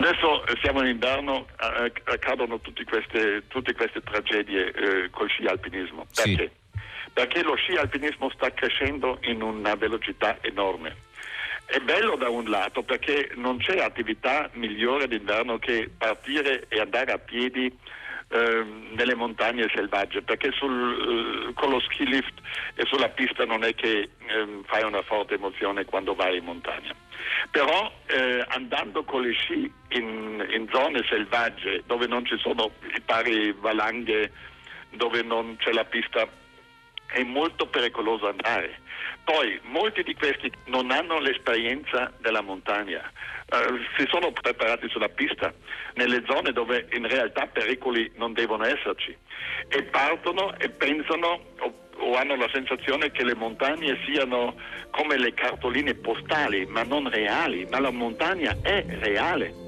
Adesso siamo in inverno, accadono tutte queste tragedie col sci alpinismo. Perché? Sì. Perché lo sci alpinismo sta crescendo in una velocità enorme. È bello da un lato perché non c'è attività migliore d'inverno che partire e andare a piedi nelle montagne selvagge, perché con lo ski lift e sulla pista non è che fai una forte emozione quando vai in montagna. Però andando con le sci in zone selvagge dove non ci sono i pari valanghe, dove non c'è la pista, è molto pericoloso andare. Poi molti di questi non hanno l'esperienza della montagna, si sono preparati sulla pista nelle zone dove in realtà pericoli non devono esserci e partono e pensano o hanno la sensazione che le montagne siano come le cartoline postali, ma non reali, ma la montagna è reale.